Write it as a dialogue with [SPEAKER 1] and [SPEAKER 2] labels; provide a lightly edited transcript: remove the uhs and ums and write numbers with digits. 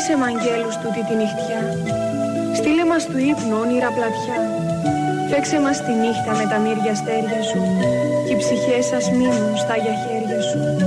[SPEAKER 1] Δώσε μ' αγγέλους τούτη τη νυχτιά, στείλε μας του ύπνου όνειρα πλατιά. Φέξε μας τη νύχτα με τα μύρια αστέρια σου, κι οι ψυχές σας μείνουν στα για χέρια σου.